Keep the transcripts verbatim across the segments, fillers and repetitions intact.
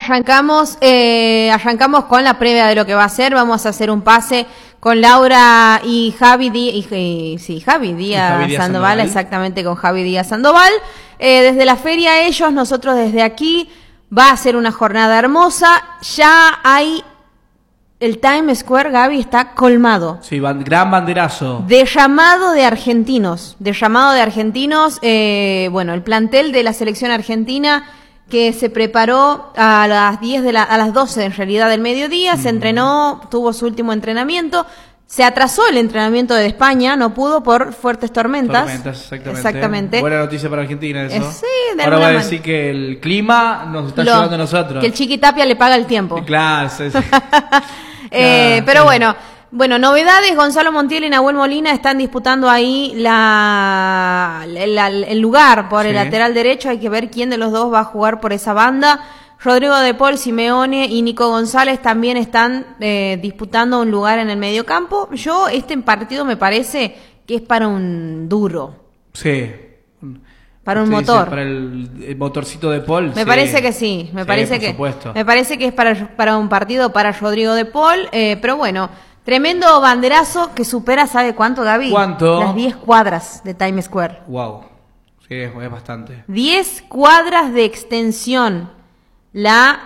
arrancamos, eh, arrancamos con la previa de lo que va a ser. Vamos a hacer un pase con Laura y Javi Díaz, y, y, sí, Javi Díaz, Javi Díaz Sandoval, Sandoval, exactamente, con Javi Díaz Sandoval. Eh, desde la feria ellos, nosotros desde aquí, va a ser una jornada hermosa. Ya hay, el Times Square, Gaby, está colmado. Sí, ban- gran banderazo. De llamado de argentinos, de llamado de argentinos, eh, bueno, el plantel de la selección argentina que se preparó a las diez de la, a las doce en realidad del mediodía, mm. se entrenó, tuvo su último entrenamiento, se atrasó el entrenamiento de España, no pudo por fuertes tormentas. Tormentas, exactamente. Exactamente. Buena noticia para Argentina eso. Eh, sí, de Ahora va a man- decir que el clima nos está Lo, llevando a nosotros. Que el Chiquitapia le paga el tiempo. Claro, sí, sí. eh, claro, pero sí. bueno, bueno, novedades, Gonzalo Montiel y Nahuel Molina están disputando ahí la, la el lugar por el Sí. lateral derecho, hay que ver quién de los dos va a jugar por esa banda. Rodrigo de Paul, Simeone y Nico González también están eh, disputando un lugar en el mediocampo. Yo, este partido me parece que es para un duro. Sí. Para un Usted motor. dice, para el, el motorcito de Paul. Me sí. parece que sí, me Sí, parece por que supuesto. me parece que es para, para un partido para Rodrigo de Paul, eh, pero bueno, tremendo banderazo que supera, ¿sabe cuánto, Gaby? ¿Cuánto? Las diez cuadras de Times Square. Wow. Sí, es, es bastante. diez cuadras de extensión. La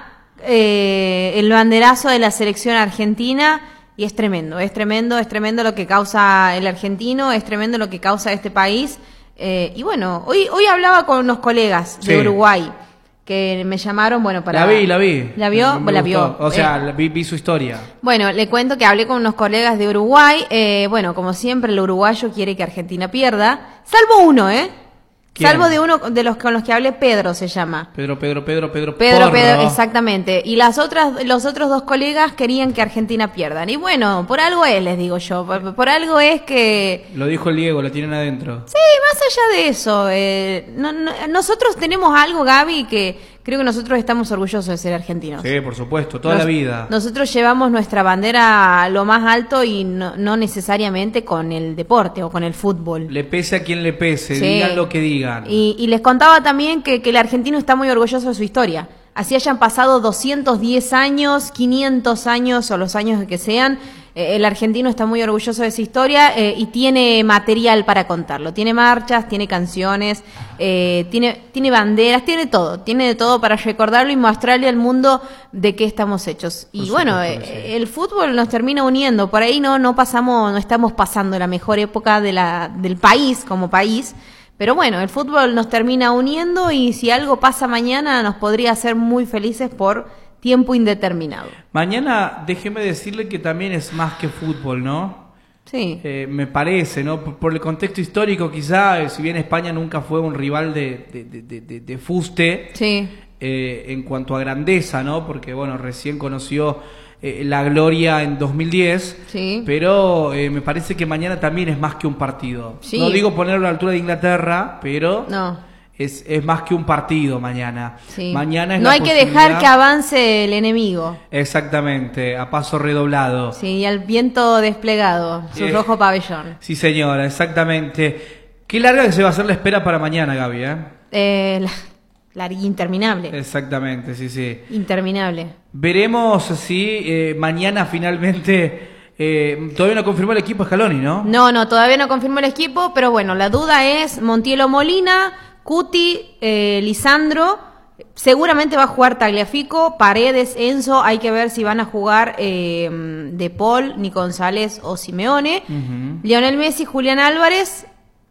eh, el banderazo de la selección argentina, y es tremendo, es tremendo, es tremendo lo que causa el argentino, es tremendo lo que causa este país. Eh, y bueno, hoy hoy hablaba con unos colegas de Sí. Uruguay que me llamaron, bueno, para... La vi, la vi. ¿La vio? Me La gustó. vio. O sea, Eh, la vi, vi su historia. Bueno, le cuento que hablé con unos colegas de Uruguay. Eh, bueno, como siempre, el uruguayo quiere que Argentina pierda. Salvo uno, ¿eh? ¿Quién? Salvo de uno de los con los que hablé, Pedro se llama. Pedro, Pedro, Pedro, Pedro, Pedro, Porro. Pedro, exactamente. Y las otras, los otros dos colegas querían que Argentina pierdan. Y bueno, por algo es, les digo yo. Por, por algo es que... Lo dijo el Diego, la tienen adentro. Sí, más allá de eso, eh, no, no, nosotros tenemos algo, Gaby, que creo que nosotros estamos orgullosos de ser argentinos. Sí, por supuesto, toda Nos- la vida. Nosotros llevamos nuestra bandera a lo más alto y no, no necesariamente con el deporte o con el fútbol. Le pese a quien le pese, Sí. digan lo que digan. Y, y les contaba también que, que el argentino está muy orgulloso de su historia. Así hayan pasado doscientos diez años, quinientos años o los años que sean, eh, el argentino está muy orgulloso de su historia eh, y tiene material para contarlo. Tiene marchas, tiene canciones, eh, tiene, tiene banderas, tiene todo. Tiene de todo para recordarlo y mostrarle al mundo de qué estamos hechos. Y Por bueno, supuesto que eh, sí. el fútbol nos termina uniendo. Por ahí no, no pasamos, no estamos pasando la mejor época de la, del país como país. Pero bueno, el fútbol nos termina uniendo y si algo pasa mañana nos podría hacer muy felices por tiempo indeterminado. Mañana, déjeme decirle que también es más que fútbol, ¿no? Sí. Eh, me parece, ¿no? Por, por el contexto histórico, quizá, eh, si bien España nunca fue un rival de, de, de, de, de- de fuste, Sí. eh, en cuanto a grandeza, ¿no? Porque, bueno, recién conoció eh, la gloria en dos mil diez, Sí. pero eh, me parece que mañana también es más que un partido. Sí. No digo ponerlo a la altura de Inglaterra, pero No. es, es más que un partido mañana. Sí. Mañana es no la hay que dejar posibilidad- que avance el enemigo. Exactamente, a paso redoblado. Sí, y al viento desplegado, su Eh, rojo pabellón. Sí, señora, exactamente. Qué larga que se va a hacer la espera para mañana, Gaby, ¿eh? Eh, la, la interminable. Exactamente, sí, sí. Interminable. Veremos si eh, mañana finalmente... eh, todavía no confirmó el equipo Scaloni, ¿no? No, no, todavía no confirmó el equipo, pero bueno, la duda es Montiel o Molina, Cuti, eh, Lisandro, seguramente va a jugar Tagliafico, Paredes, Enzo, hay que ver si van a jugar eh, De Paul, Nico González o Simeone, Ujú. Lionel Messi, Julián Álvarez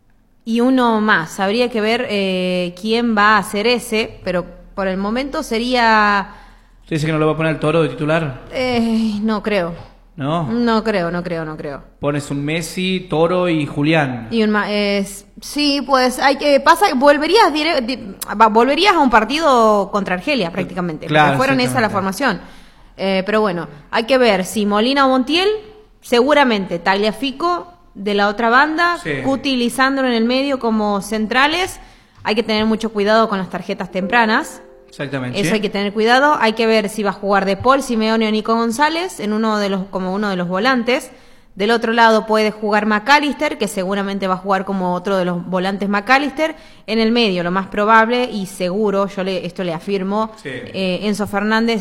y uno más, habría que ver eh, quién va a hacer ese, pero por el momento sería, ¿Usted dice que no lo va a poner el Toro de titular? eh, no creo, ¿No? no creo, no creo, no creo. Pones un Messi, Toro y Julián. Y un ma- es, sí, pues hay que pasa volverías dire- di- va, volverías a un partido contra Argelia prácticamente, Claro, porque fueron esa la exactamente. formación. Eh, pero bueno, hay que ver si Molina o Montiel, seguramente Tagliafico de la otra banda, Sí. Cuti y Lisandro en el medio como centrales. Hay que tener mucho cuidado con las tarjetas tempranas. Exactamente. Eso hay que tener cuidado. Hay que ver si va a jugar De Paul, Simeone o Nico González en uno de los como uno de los volantes. Del otro lado puede jugar McAllister, que seguramente va a jugar como otro de los volantes McAllister. En el medio, lo más probable y seguro, yo le, esto le afirmo, Sí. eh, Enzo Fernández